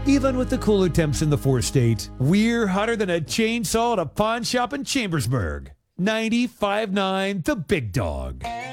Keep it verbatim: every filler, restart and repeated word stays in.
Even with the cooler temps in the four-state, we're hotter than a chainsaw at a pawn shop in Chambersburg. ninety-five point nine The Big Dog.